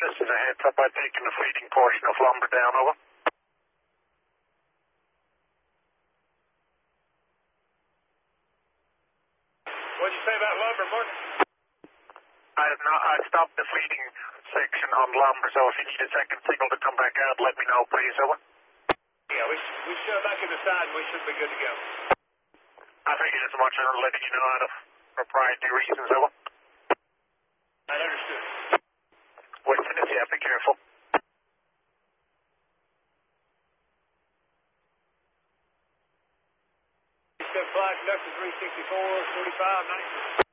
Just as a heads up, I've taken the fleeting portion of lumber down, over. What'd you say about lumber, Mark? I stopped the fleeting section on lumber, so if you need a second signal to come back out, let me know, please, over. Yeah, we shove back in the side and we should be good to go. I figured as much as letting you know out of proprietary reasons, over. I understood. Winston, if you have to be careful. Step flight, conductor 364, 45, 90.